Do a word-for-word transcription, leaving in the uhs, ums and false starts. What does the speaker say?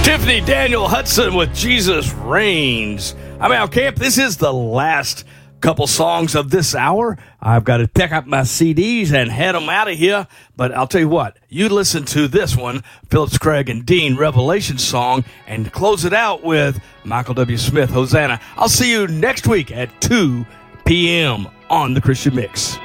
Tiffany Daniel Hudson with Jesus Reigns. I'm Al Camp. This is the last couple songs of this hour. I've got to pick up my C Ds and head them out of here. But I'll tell you what, you listen to this one, Phillips Craig and Dean Revelation song, and close it out with Michael W. Smith, Hosanna. I'll see you next week at two p.m. on The Christian Mix.